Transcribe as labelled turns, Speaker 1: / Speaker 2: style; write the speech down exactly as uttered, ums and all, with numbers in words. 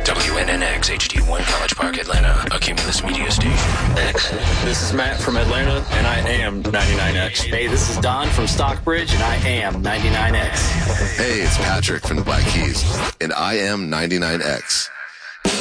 Speaker 1: W N N X, H D one, College Park, Atlanta, a Cumulus Media Station. X.
Speaker 2: This is Matt from Atlanta, and I am ninety-nine X.
Speaker 3: Hey, this is Don from Stockbridge, and I am ninety-nine X.
Speaker 4: Hey, it's Patrick from the Black Keys, and I am ninety-nine X.